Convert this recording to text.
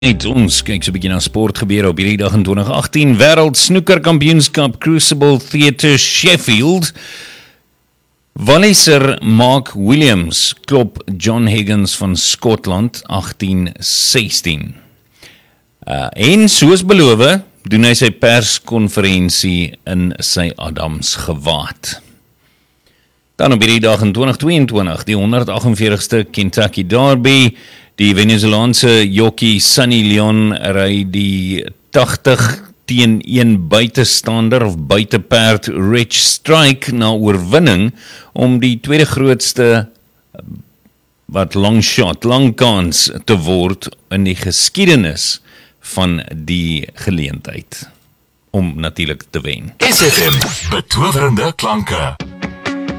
Net ons kyk so 'n bietjie na sport gebeure op hierdie dag in 2018 Wêreld Snoekerkampioenskap Crucible Theatre Sheffield. Walliser Mark Williams klop John Higgins van Skotland 18-16. En soos beloof, doen hy sy perskonferensie in sy Adams gewaad. Dan op hierdie dag in 2022, die 148ste Kentucky Derby. Die Venezolaanse jockey Sunny Leon ry die 80-1 buitestander of buiteperd Rich Strike na oorwinning om die tweede grootste long kans te word in die geskiedenis van die geleentheid om natuurlik te wen. SFM, betowerende klanke.